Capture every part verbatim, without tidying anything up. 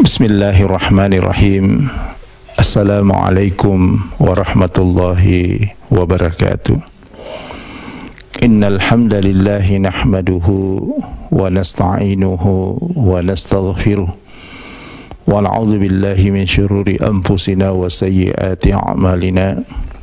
Bismillahirrahmanirrahim. Assalamualaikum warahmatullahi wabarakatuh. Innal hamdalillah nahmaduhu wa nasta'inuhu wa nastaghfiruh wa na'udzu billahi min syururi anfusina wa sayyiati a'malina.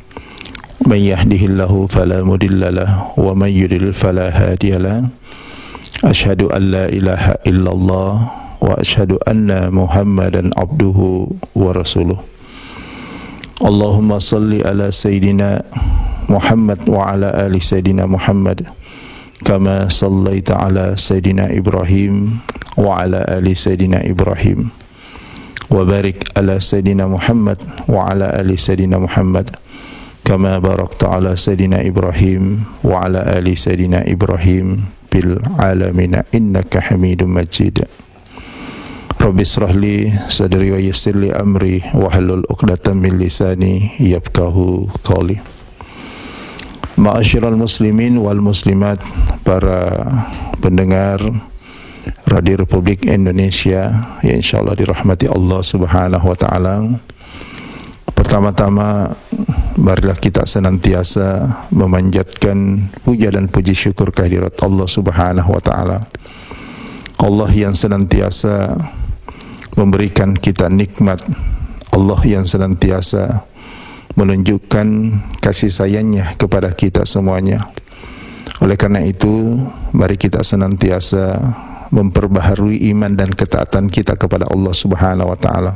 May yahdihillahu fala mudilla lahu wa may yudlil fala hadiya lahu. Asyhadu an la ilaha illallah wa asyhadu anna Muhammadan abduhu wa rasuluh. Allahumma salli ala Sayyidina Muhammad wa ala ali Sayyidina Muhammad kama sallaita ala Sayyidina Ibrahim wa ala ali Sayyidina Ibrahim wa barik ala Sayyidina Muhammad wa ala ali Sayyidina Muhammad kama barakta ala Sayyidina Ibrahim wa ala ali Sayyidina Ibrahim fil alamin innaka Hamidum Majid. Rabbi israh li sadri wa yassir li amri wa hlul 'uqdatam min lisani yafqahu qawli. Ma'asyiral muslimin wal muslimat, para pendengar Radio Republik Indonesia yang insyaallah dirahmati Allah Subhanahu wa taala. Pertama-tama marilah kita senantiasa memanjatkan puja dan puji syukur kehadirat Allah Subhanahu wa taala. Allah yang senantiasa memberikan kita nikmat, Allah yang senantiasa menunjukkan kasih sayangnya kepada kita semuanya. Oleh karena itu, mari kita senantiasa memperbaharui iman dan ketaatan kita kepada Allah Subhanahu wa taala,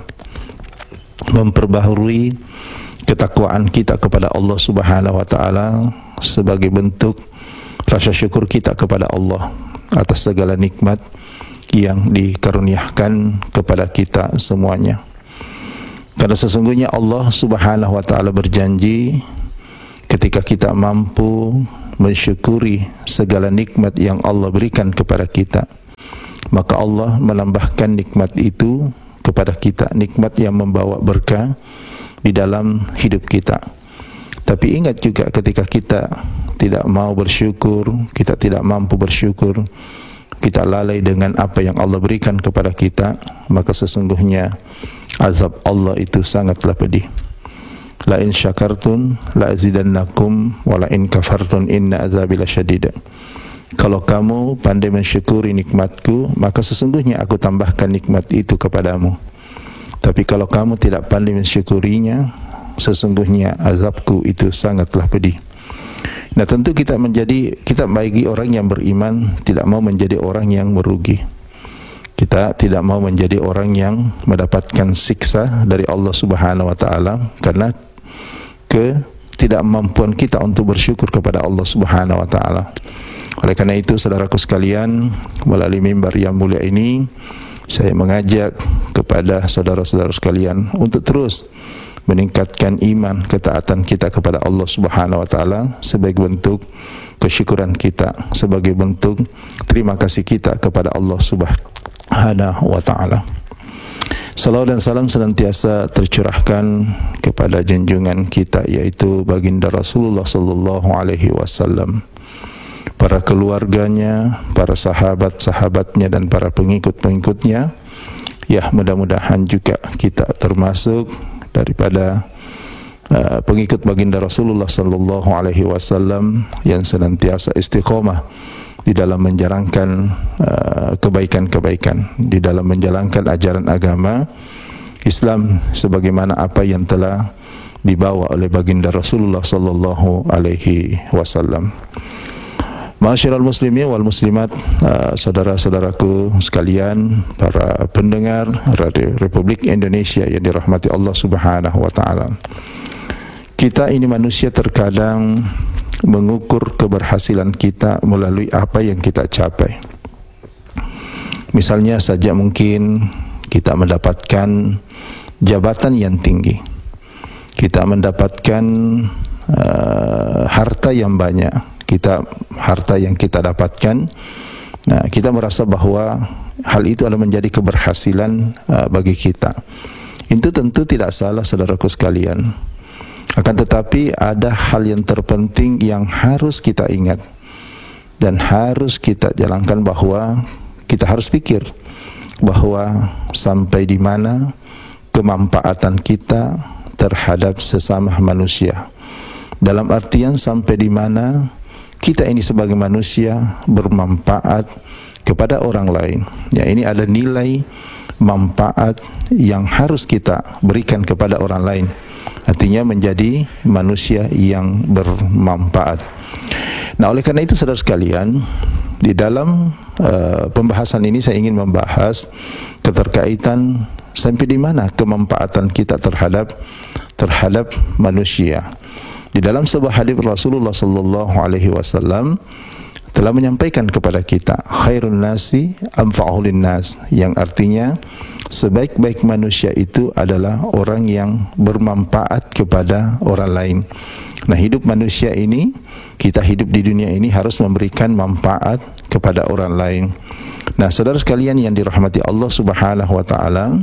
memperbaharui ketakwaan kita kepada Allah Subhanahu wa taala sebagai bentuk rasa syukur kita kepada Allah atas segala nikmat yang dikaruniakan kepada kita semuanya. Karena sesungguhnya Allah Subhanahu wa taala berjanji, ketika kita mampu mensyukuri segala nikmat yang Allah berikan kepada kita, maka Allah menambahkan nikmat itu kepada kita, nikmat yang membawa berkah di dalam hidup kita. Tapi ingat juga, ketika kita tidak mau bersyukur, kita tidak mampu bersyukur, kita lalai dengan apa yang Allah berikan kepada kita, maka sesungguhnya azab Allah itu sangatlah pedih. La in syakartum la azidannakum wa la in kafartum inna azabi lasyadid. Kalau kamu pandai mensyukuri nikmatku, maka sesungguhnya aku tambahkan nikmat itu kepadamu. Tapi kalau kamu tidak pandai mensyukurinya, sesungguhnya azabku itu sangatlah pedih. Nah, tentu kita menjadi, kita bagi orang yang beriman tidak mau menjadi orang yang merugi. Kita tidak mau menjadi orang yang mendapatkan siksa dari Allah Subhanahu wa taala karena ketidakmampuan kita untuk bersyukur kepada Allah Subhanahu wa taala. Oleh karena itu, saudaraku sekalian, melalui mimbar yang mulia ini, saya mengajak kepada saudara-saudara sekalian untuk terus meningkatkan iman, ketaatan kita kepada Allah Subhanahu wa taala sebagai bentuk kesyukuran kita, sebagai bentuk terima kasih kita kepada Allah Subhanahu wa taala. Salawat dan salam senantiasa tercurahkan kepada junjungan kita, yaitu baginda Rasulullah sallallahu alaihi wasallam, para keluarganya, para sahabat-sahabatnya dan para pengikut-pengikutnya. Ya, mudah-mudahan juga kita termasuk daripada uh, pengikut baginda Rasulullah sallallahu alaihi wasallam yang senantiasa istiqomah di dalam menjalankan uh, kebaikan-kebaikan, di dalam menjalankan ajaran agama Islam sebagaimana apa yang telah dibawa oleh baginda Rasulullah sallallahu alaihi wasallam. Ma'asyiral muslimin wal muslimat, uh, saudara-saudaraku sekalian, para pendengar Radio Republik Indonesia yang dirahmati Allah Subhanahu wa taala. Kita ini manusia terkadang mengukur keberhasilan kita melalui apa yang kita capai. Misalnya saja, mungkin kita mendapatkan jabatan yang tinggi, kita mendapatkan uh, harta yang banyak, kita harta yang kita dapatkan, nah kita merasa bahwa hal itu adalah menjadi keberhasilan uh, bagi kita. Itu tentu tidak salah, saudaraku sekalian. Akan tetapi ada hal yang terpenting yang harus kita ingat dan harus kita jalankan, bahwa kita harus pikir bahwa sampai di mana kemanfaatan kita terhadap sesama manusia. Dalam artian sampai di mana kita ini sebagai manusia bermanfaat kepada orang lain. Ya, ini ada nilai manfaat yang harus kita berikan kepada orang lain. Artinya menjadi manusia yang bermanfaat. Nah, oleh karena itu saudara sekalian, di dalam uh, pembahasan ini saya ingin membahas keterkaitan sampai di mana kemanfaatan kita terhadap terhadap manusia. Di dalam sebuah hadis Rasulullah sallallahu alaihi wasallam telah menyampaikan kepada kita, khairun nasi anfa'uhul linnas, yang artinya sebaik-baik manusia itu adalah orang yang bermanfaat kepada orang lain. Nah, hidup manusia ini, kita hidup di dunia ini harus memberikan manfaat kepada orang lain. Nah, saudara sekalian yang dirahmati Allah Subhanahu wa taala,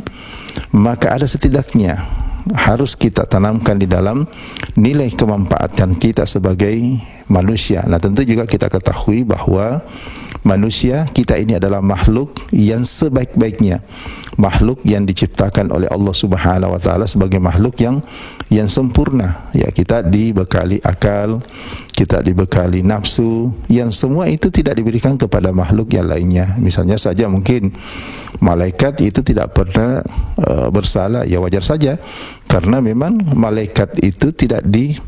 maka ada setidaknya harus kita tanamkan di dalam nilai kemanfaatan kita sebagai manusia. Nah, tentu juga kita ketahui bahwa manusia kita ini adalah makhluk yang sebaik-baiknya, makhluk yang diciptakan oleh Allah Subhanahu wa taala sebagai makhluk yang yang sempurna. Ya, kita dibekali akal, kita dibekali nafsu, yang semua itu tidak diberikan kepada makhluk yang lainnya. Misalnya saja mungkin malaikat itu tidak pernah uh, bersalah, ya wajar saja, karena memang malaikat itu tidak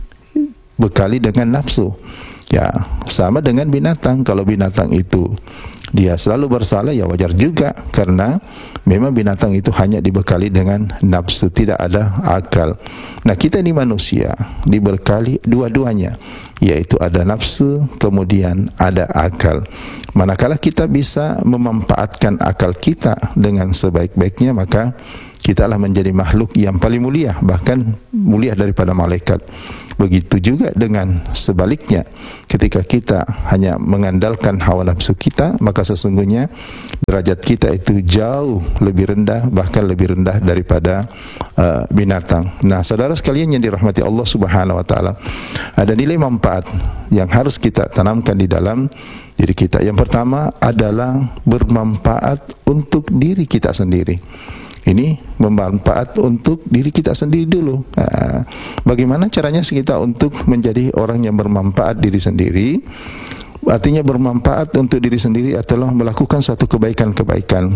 dibekali dengan nafsu. Ya, sama dengan binatang. Kalau binatang itu dia selalu bersalah, ya wajar juga, karena memang binatang itu hanya dibekali dengan nafsu, tidak ada akal. Nah, kita ini manusia dibekali dua-duanya, yaitu ada nafsu, kemudian ada akal. Manakala kita bisa memanfaatkan akal kita dengan sebaik-baiknya, maka kita lah menjadi makhluk yang paling mulia, bahkan mulia daripada malaikat. Begitu juga dengan sebaliknya, ketika kita hanya mengandalkan hawa nafsu kita, maka sesungguhnya derajat kita itu jauh lebih rendah, bahkan lebih rendah daripada uh, binatang. Nah, saudara sekalian yang dirahmati Allah Subhanahu wa taala, ada nilai manfaat yang harus kita tanamkan di dalam diri kita. Yang pertama adalah bermanfaat untuk diri kita sendiri. Ini bermanfaat untuk diri kita sendiri dulu. Nah, bagaimana caranya kita untuk menjadi orang yang bermanfaat diri sendiri? Artinya bermanfaat untuk diri sendiri adalah melakukan suatu kebaikan-kebaikan,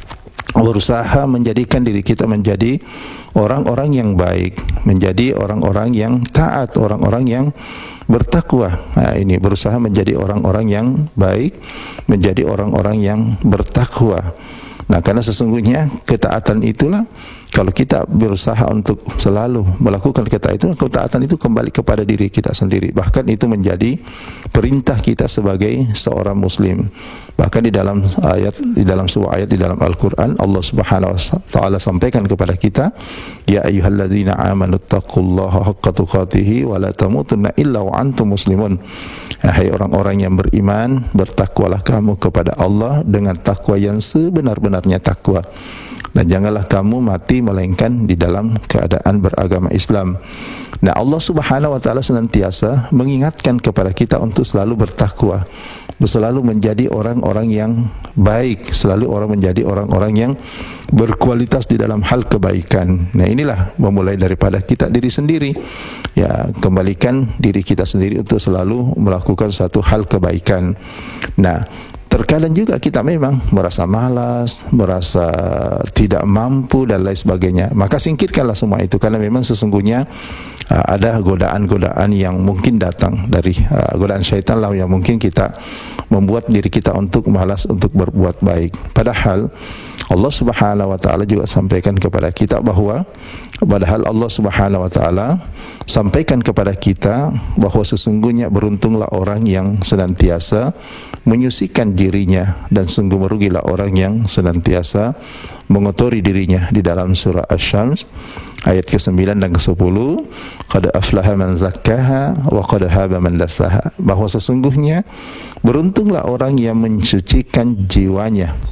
berusaha menjadikan diri kita menjadi orang-orang yang baik, menjadi orang-orang yang taat, orang-orang yang bertakwa. Nah, ini berusaha menjadi orang-orang yang baik, menjadi orang-orang yang bertakwa. Nah, karena sesungguhnya ketaatan itulah, kalau kita berusaha untuk selalu melakukan ketaatan itu, ketaatan itu kembali kepada diri kita sendiri. Bahkan itu menjadi perintah kita sebagai seorang muslim. Bahkan di dalam ayat, di dalam sebuah ayat di dalam Al-Quran, Allah Subhanahu wa taala sampaikan kepada kita, ya ayyuhalladzina amanu taqullaha haqqa tuqatih wa la tamutunna illa wa antum muslimun. Hai orang-orang yang beriman, bertakwalah kamu kepada Allah dengan takwa yang sebenar-benarnya takwa. Dan janganlah kamu mati melainkan di dalam keadaan beragama Islam. Nah, Allah Subhanahu wa taala senantiasa mengingatkan kepada kita untuk selalu bertakwa, selalu menjadi orang-orang yang baik, selalu orang menjadi orang-orang yang berkualitas di dalam hal kebaikan. Nah, inilah memulai daripada kita diri sendiri. Ya, kembalikan diri kita sendiri untuk selalu melakukan satu hal kebaikan. Nah, terkadang juga kita memang merasa malas, merasa tidak mampu dan lain sebagainya. Maka singkirkanlah semua itu, karena memang sesungguhnya uh, ada godaan-godaan yang mungkin datang dari uh, godaan syaitan lah, yang mungkin kita membuat diri kita untuk malas untuk berbuat baik. Padahal Allah Subhanahu wa taala juga sampaikan kepada kita bahwa padahal Allah Subhanahu wa taala sampaikan kepada kita bahwa sesungguhnya beruntunglah orang yang senantiasa menyucikan dirinya, dan sungguh merugilah orang yang senantiasa mengotori dirinya. Di dalam surah Asy-Syams ayat ke sembilan dan ke sepuluh, qad aflaha man zakkaha wa qad haba man dassaha, bahwa sesungguhnya beruntunglah orang yang mensucikan jiwanya,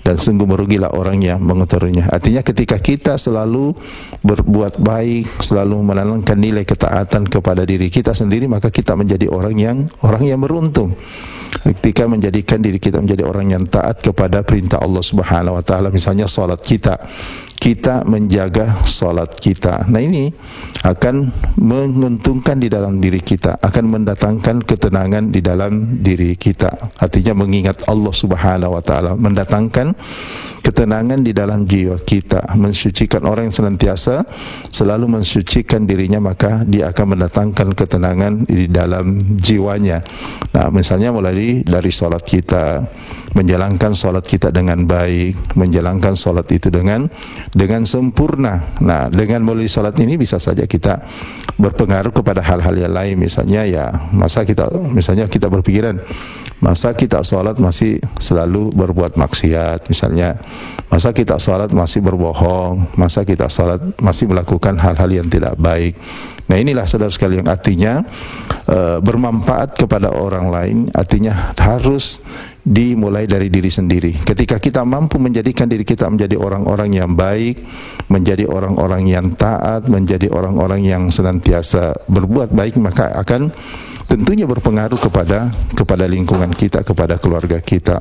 dan sungguh merugilah orang yang mengetahuinya. Artinya ketika kita selalu berbuat baik, selalu menanamkan nilai ketaatan kepada diri kita sendiri, maka kita menjadi orang yang orang yang beruntung. Ketika menjadikan diri kita menjadi orang yang taat kepada perintah Allah Subhanahu wa taala, misalnya salat kita, kita menjaga salat kita. Nah, ini akan menguntungkan di dalam diri kita, akan mendatangkan ketenangan di dalam diri kita. Artinya mengingat Allah Subhanahu wa taala, mendatangkan ketenangan di dalam jiwa kita, mensucikan orang yang senantiasa selalu mensucikan dirinya, maka dia akan mendatangkan ketenangan di dalam jiwanya. Nah, misalnya mulai dari salat kita, menjalankan salat kita dengan baik, menjalankan salat itu dengan dengan sempurna. Nah, dengan melalui salat ini bisa saja kita berpengaruh kepada hal-hal yang lain. Misalnya ya, masa kita misalnya kita berpikiran, masa kita salat masih selalu berbuat maksiat, misalnya masa kita salat masih berbohong, masa kita salat masih melakukan hal-hal yang tidak baik. Nah, inilah saudara sekalian, artinya e, bermanfaat kepada orang lain, artinya harus dimulai dari diri sendiri. Ketika kita mampu menjadikan diri kita menjadi orang-orang yang baik, menjadi orang-orang yang taat, menjadi orang-orang yang senantiasa berbuat baik, maka akan tentunya berpengaruh kepada kepada lingkungan kita, kepada keluarga kita.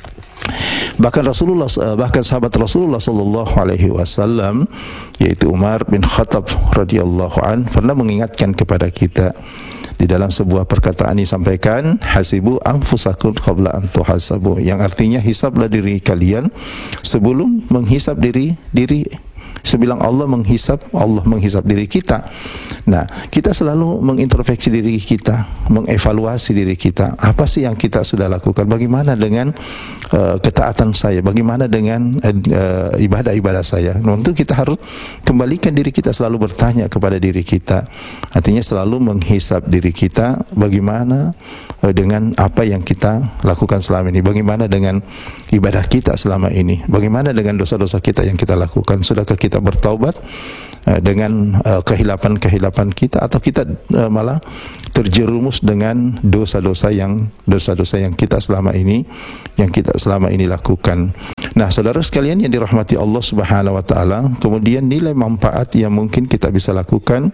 Bahkan Rasulullah, bahkan sahabat Rasulullah sallallahu alaihi wasallam, yaitu Umar bin Khattab radhiyallahu an, pernah mengingatkan kepada kita di dalam sebuah perkataan disampaikan, hasibu anfusakum qabla an tuhasabu, yang artinya hisablah diri kalian sebelum menghisab diri diri. Sebilang Allah menghisab, Allah menghisab diri kita. Nah, kita selalu mengintrospeksi diri kita, mengevaluasi diri kita. Apa sih yang kita sudah lakukan? Bagaimana dengan uh, ketaatan saya? Bagaimana dengan uh, ibadah-ibadah saya? Nah, untuk kita harus kembalikan diri kita, selalu bertanya kepada diri kita. Artinya selalu menghisab diri kita, bagaimana uh, dengan apa yang kita lakukan selama ini? Bagaimana dengan ibadah kita selama ini? Bagaimana dengan dosa-dosa kita yang kita lakukan? Sudahkah kita bertaubat uh, dengan uh, kehilapan-kehilapan kita, atau kita uh, malah terjerumus dengan dosa-dosa yang dosa-dosa yang kita selama ini yang kita selama ini lakukan. Nah, saudara sekalian yang dirahmati Allah Subhanahu wa taala, kemudian nilai manfaat yang mungkin kita bisa lakukan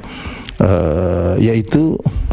uh, yaitu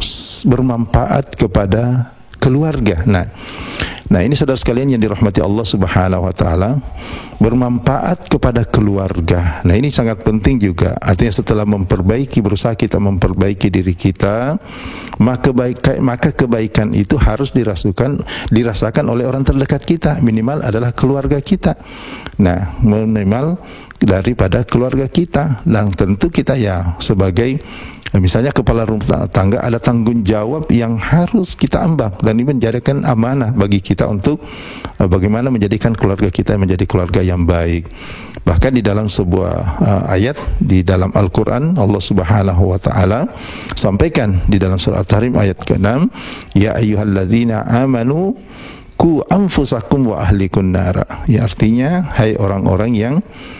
bermanfaat kepada keluarga. Nah, Nah, ini saudara sekalian yang dirahmati Allah Subhanahu wa taala, bermanfaat kepada keluarga. Nah, ini sangat penting juga. Artinya setelah memperbaiki, berusaha kita memperbaiki diri kita, maka kebaikan, maka kebaikan itu harus dirasukan, dirasakan oleh orang terdekat kita, minimal adalah keluarga kita. Nah, minimal daripada keluarga kita, dan tentu kita ya sebagai misalnya kepala rumah tangga ada tanggung jawab yang harus kita ambang, dan ini menjadikan amanah bagi kita untuk uh, bagaimana menjadikan keluarga kita menjadi keluarga yang baik. Bahkan di dalam sebuah uh, ayat di dalam Al-Quran, Allah Subhanahu wa taala sampaikan di dalam surah At-Tahrim ayat keenam, ya ayyuhalladzina amanu ku anfusakum wa ahlikum nara. Ya, artinya hai orang-orang yang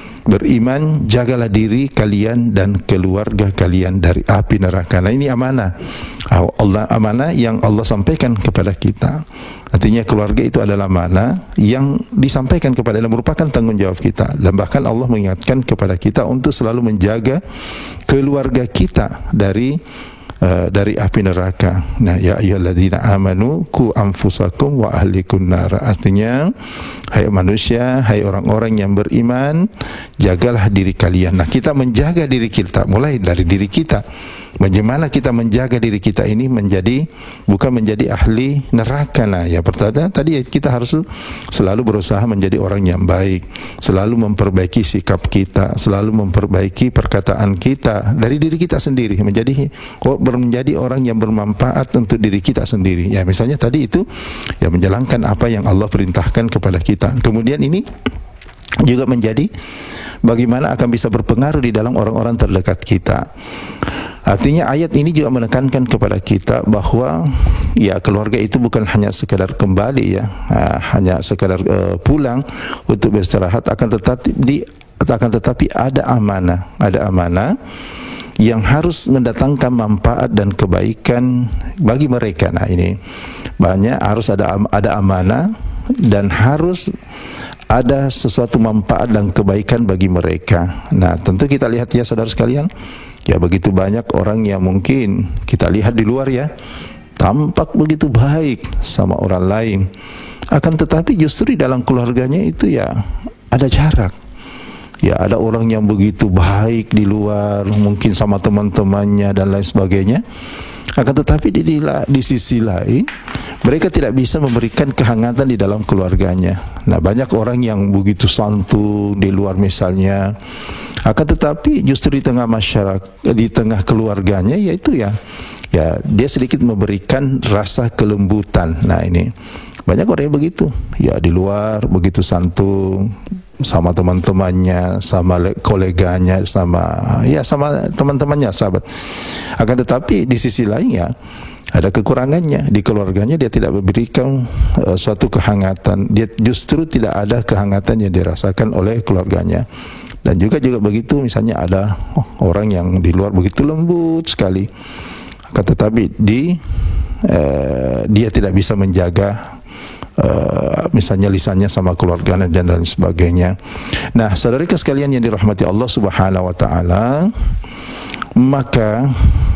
beriman, jagalah diri kalian dan keluarga kalian dari api neraka. Nah, ini amanah Allah, amanah yang Allah sampaikan kepada kita. Artinya keluarga itu adalah amanah yang disampaikan kepada, dan merupakan tanggung jawab kita. Dan bahkan Allah mengingatkan kepada kita untuk selalu menjaga keluarga kita dari Uh, dari api neraka. Nah, ya ayyuhalladzina amanu ku anfusakum wa ahlikum nar. Artinya, hai manusia, hai orang-orang yang beriman, jagalah diri kalian. Nah, kita menjaga diri kita mulai dari diri kita. Bagaimana kita menjaga diri kita ini menjadi bukan menjadi ahli neraka. Nah, ya pertama tadi kita harus selalu berusaha menjadi orang yang baik, selalu memperbaiki sikap kita, selalu memperbaiki perkataan kita dari diri kita sendiri, menjadi menjadi orang yang bermanfaat untuk diri kita sendiri. Ya, misalnya tadi itu ya menjalankan apa yang Allah perintahkan kepada kita. Kemudian ini juga menjadi bagaimana akan bisa berpengaruh di dalam orang-orang terdekat kita. Artinya ayat ini juga menekankan kepada kita bahwa ya keluarga itu bukan hanya sekadar kembali ya, uh, hanya sekadar uh, pulang untuk beristirahat, akan tetapi di akan tetapi ada amanah, ada amanah yang harus mendatangkan manfaat dan kebaikan bagi mereka. Nah, ini banyak harus ada ada amanah dan harus ada sesuatu manfaat dan kebaikan bagi mereka. Nah, tentu kita lihat ya saudara sekalian, ya begitu banyak orang yang mungkin kita lihat di luar ya, tampak begitu baik sama orang lain, akan tetapi justru di dalam keluarganya itu ya ada jarak. Ya, ada orang yang begitu baik di luar, mungkin sama teman-temannya dan lain sebagainya, akan tetapi di, di, di sisi lain mereka tidak bisa memberikan kehangatan di dalam keluarganya. Nah, banyak orang yang begitu santun di luar misalnya, akan tetapi justru di tengah masyarakat, di tengah keluarganya, yaitu ya ya dia sedikit memberikan rasa kelembutan. Nah, ini banyak orang yang begitu, ya di luar begitu santun sama teman-temannya, sama koleganya, sama ya sama teman-temannya, sahabat. Akan tetapi di sisi lain ya ada kekurangannya, di keluarganya dia tidak memberikan uh, suatu kehangatan. Dia justru tidak ada kehangatan yang dirasakan oleh keluarganya. Dan juga juga begitu, misalnya ada oh, orang yang di luar begitu lembut sekali, akan tetapi di uh, dia tidak bisa menjaga Uh, misalnya lisannya sama keluarga dan lain sebagainya. Nah, saudara sekalian yang dirahmati Allah Subhanahu wa taala, maka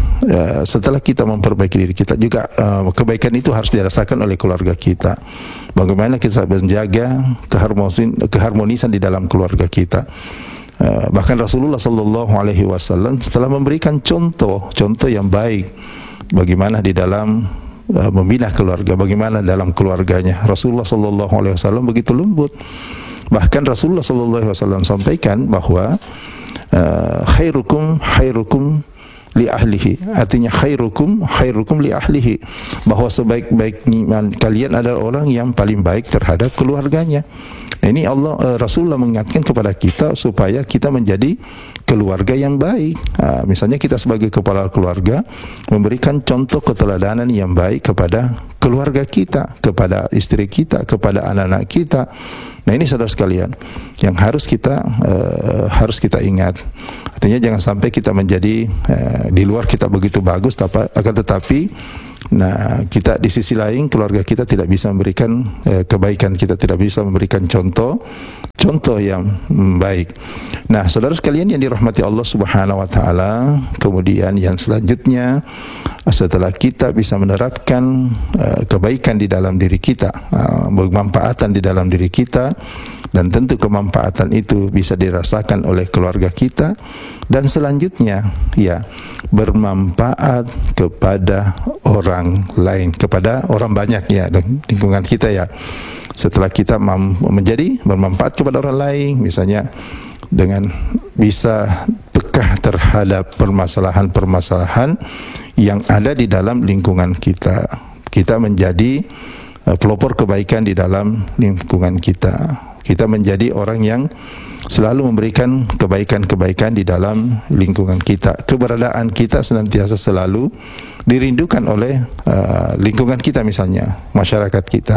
uh, setelah kita memperbaiki diri kita juga, uh, kebaikan itu harus dirasakan oleh keluarga kita. Bagaimana kita menjaga keharmonisan, keharmonisan di dalam keluarga kita. Uh, bahkan Rasulullah sallallahu alaihi wasallam setelah memberikan contoh contoh yang baik bagaimana di dalam membina keluarga, bagaimana dalam keluarganya, Rasulullah sallallahu alaihi wasallam begitu lembut. Bahkan Rasulullah sallallahu alaihi wasallam sampaikan bahwa uh, khairukum khairukum li ahlihi, artinya khairukum khairukum li ahlihi, bahwa sebaik-baiknya kalian adalah orang yang paling baik terhadap keluarganya. Ini Allah uh, Rasulullah mengingatkan kepada kita supaya kita menjadi keluarga yang baik. Nah, misalnya kita sebagai kepala keluarga memberikan contoh keteladanan yang baik kepada keluarga kita, kepada istri kita, kepada anak-anak kita. Nah, ini saudara sekalian yang harus kita uh, harus kita ingat. Artinya jangan sampai kita menjadi uh, di luar kita begitu bagus, tapi akan tetapi nah kita di sisi lain keluarga kita tidak bisa memberikan uh, kebaikan, kita tidak bisa memberikan contoh contoh yang mm, baik. Nah, saudara sekalian yang dirahmati Allah Subhanahu wa taala, kemudian yang selanjutnya setelah kita bisa menerapkan uh, kebaikan di dalam diri kita, uh, bermanfaatan di dalam diri kita, dan tentu kemanfaatan itu bisa dirasakan oleh keluarga kita, dan selanjutnya ya bermanfaat kepada orang lain, kepada orang banyak ya, dan lingkungan kita ya. Setelah kita menjadi bermanfaat kepada orang lain, misalnya dengan bisa peka terhadap permasalahan-permasalahan yang ada di dalam lingkungan kita, kita menjadi uh, pelopor kebaikan di dalam lingkungan kita. Kita menjadi orang yang selalu memberikan kebaikan-kebaikan di dalam lingkungan kita. Keberadaan kita senantiasa selalu dirindukan oleh uh, lingkungan kita, misalnya masyarakat kita.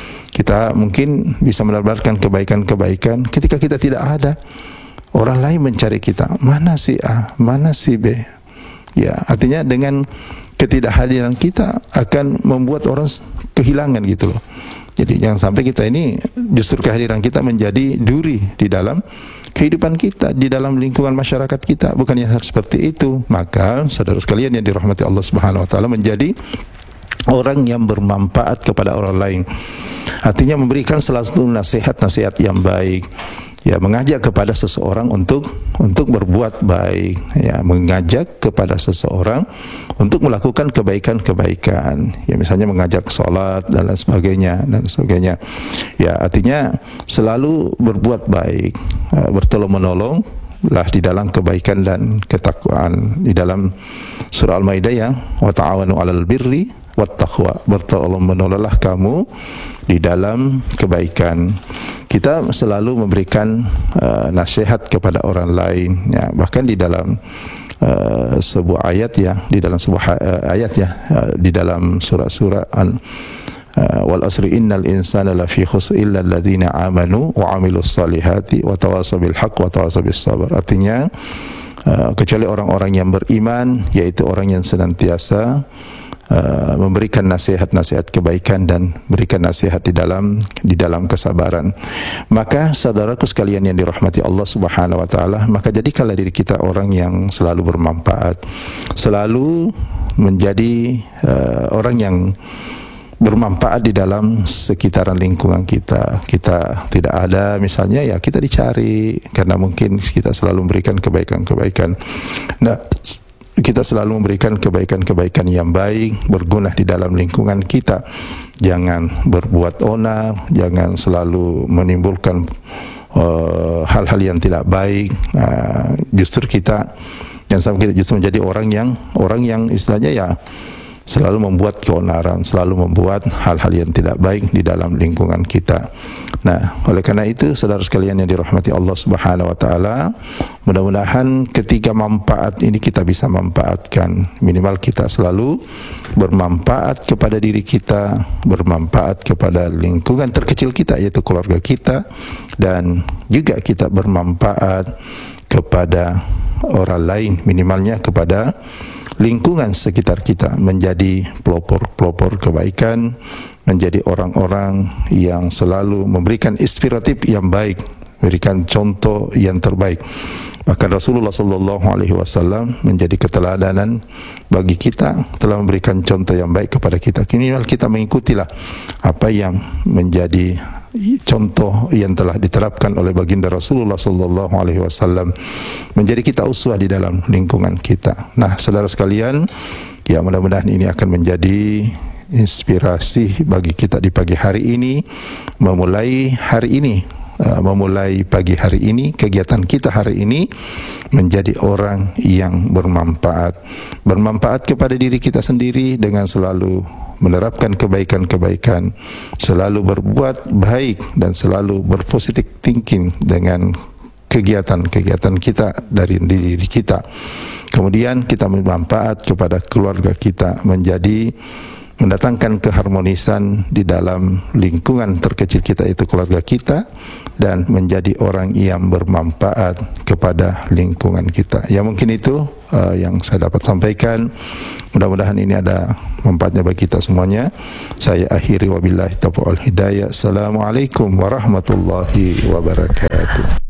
Kita mungkin bisa mendapatkan kebaikan-kebaikan ketika kita tidak ada. Orang lain mencari kita, mana si A, mana si B. Ya, artinya dengan ketidakhadiran kita akan membuat orang kehilangan gitu loh. Jadi jangan sampai kita ini justru kehadiran kita menjadi duri di dalam kehidupan kita, di dalam lingkungan masyarakat kita. Bukannya harus seperti itu. Maka saudara sekalian yang dirahmati Allah Subhanahu wa taala, menjadi orang yang bermanfaat kepada orang lain. Artinya memberikan selalu nasihat-nasihat yang baik. Ya, mengajak kepada seseorang untuk untuk berbuat baik, ya, mengajak kepada seseorang untuk melakukan kebaikan-kebaikan. Ya, misalnya mengajak sholat dan lain sebagainya dan sebagainya. Ya, artinya selalu berbuat baik, bertolong menolong lah di dalam kebaikan dan ketakwaan. Di dalam surah Al-Maidah ya, wa ta'awanu 'alal birri wat taqwa, bertolong menolonglah kamu di dalam kebaikan. Kita selalu memberikan uh, nasihat kepada orang lain, ya, bahkan di dalam uh, sebuah ayat ya, di dalam sebuah uh, ayat ya, uh, di dalam surah-surah an uh, wal asri innal insana lafi khusr illa alladziina amanu wa 'amilus salihati wa tawassaw bil haqq wa tawassaw bis sabr. Artinya uh, kecuali orang-orang yang beriman, yaitu orang yang senantiasa uh, memberikan nasihat-nasihat kebaikan dan berikan nasihat di dalam di dalam kesabaran. Maka saudaraku sekalian yang dirahmati Allah Subhanahu wa taala, maka jadikanlah diri kita orang yang selalu bermanfaat, selalu menjadi uh, orang yang bermanfaat di dalam sekitaran lingkungan kita. Kita tidak ada misalnya, ya kita dicari karena mungkin kita selalu memberikan kebaikan-kebaikan. Nah, kita selalu memberikan kebaikan-kebaikan yang baik, berguna di dalam lingkungan kita. Jangan berbuat onar, jangan selalu menimbulkan hal-hal uh, yang tidak baik. Uh, justru kita yang sama kita justru menjadi orang yang orang yang istilahnya ya selalu membuat keonaran, selalu membuat hal-hal yang tidak baik di dalam lingkungan kita. Nah, oleh karena itu, saudara sekalian yang dirahmati Allah Subhanahu wa taala, mudah-mudahan ketika manfaat ini kita bisa manfaatkan. Minimal kita selalu bermanfaat kepada diri kita, bermanfaat kepada lingkungan terkecil kita, yaitu keluarga kita, dan juga kita bermanfaat kepada orang lain, minimalnya kepada lingkungan sekitar kita, menjadi pelopor-pelopor kebaikan, menjadi orang-orang yang selalu memberikan inspiratif yang baik, memberikan contoh yang terbaik. Bahkan Rasulullah sallallahu alaihi wasallam menjadi keteladanan bagi kita, telah memberikan contoh yang baik kepada kita. Minimal kita mengikutilah apa yang menjadi contoh yang telah diterapkan oleh baginda Rasulullah sallallahu alaihi wasallam, menjadi kita uswah di dalam lingkungan kita. Nah, saudara sekalian, ya mudah-mudahan ini akan menjadi inspirasi bagi kita di pagi hari ini, memulai hari ini, uh, memulai pagi hari ini, kegiatan kita hari ini menjadi orang yang bermanfaat, bermanfaat kepada diri kita sendiri dengan selalu menerapkan kebaikan-kebaikan, selalu berbuat baik dan selalu berpositif thinking dengan kegiatan-kegiatan kita dari diri kita. Kemudian kita bermanfaat kepada keluarga kita, menjadi mendatangkan keharmonisan di dalam lingkungan terkecil kita, itu keluarga kita, dan menjadi orang yang bermanfaat kepada lingkungan kita. Ya, mungkin itu uh, yang saya dapat sampaikan. Mudah-mudahan ini ada manfaatnya bagi kita semuanya. Saya akhiri wabillahi taufiq wal hidayah. Assalamualaikum warahmatullahi wabarakatuh.